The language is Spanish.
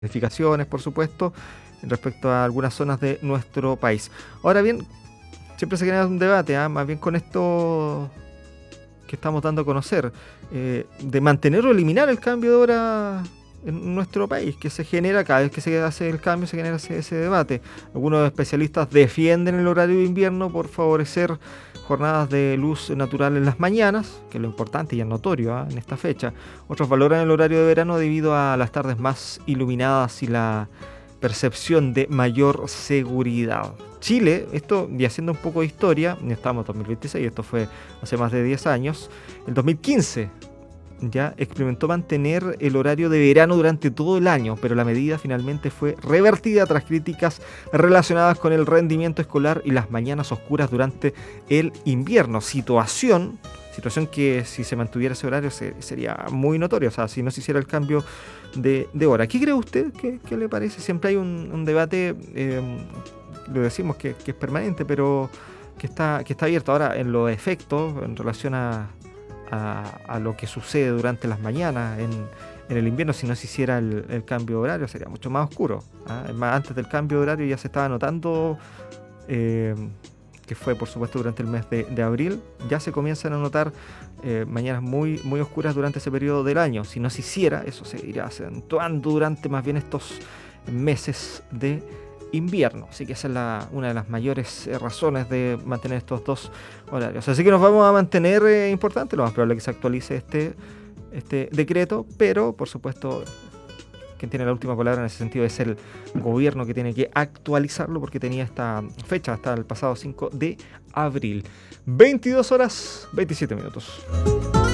modificaciones, por supuesto, respecto a algunas zonas de nuestro país. Ahora bien, siempre se genera un debate, más bien con esto que estamos dando a conocer, de mantener o eliminar el cambio de hora en nuestro país, que se genera cada vez que se hace el cambio, se genera ese debate. Algunos especialistas defienden el horario de invierno por favorecer jornadas de luz natural en las mañanas, que es lo importante y es notorio en esta fecha. Otros valoran el horario de verano debido a las tardes más iluminadas y la percepción de mayor seguridad. Chile, esto y haciendo un poco de historia, estamos en 2026, esto fue hace más de 10 años, el 2015 ya experimentó mantener el horario de verano durante todo el año, pero la medida finalmente fue revertida tras críticas relacionadas con el rendimiento escolar y las mañanas oscuras durante el invierno. Situación que si se mantuviera ese horario sería muy notorio, o sea, si no se hiciera el cambio de hora. ¿Qué cree usted? ¿Qué le parece? Siempre hay un debate, lo decimos que es permanente, pero que está abierto ahora en los efectos en relación a lo que sucede durante las mañanas en el invierno. Si no se hiciera el cambio de horario sería mucho más oscuro. Es más, antes del cambio de horario ya se estaba notando, que fue por supuesto durante el mes de abril, ya se comienzan a notar mañanas muy, muy oscuras durante ese periodo del año. Si no se hiciera, eso se iría acentuando durante más bien estos meses de invierno. Así que esa es una de las mayores razones de mantener estos dos horarios. Así que nos vamos a mantener importante. Lo más probable es que se actualice este decreto, pero por supuesto quien tiene la última palabra en ese sentido es el gobierno, que tiene que actualizarlo porque tenía esta fecha hasta el pasado 5 de abril. 22 horas 27 minutos.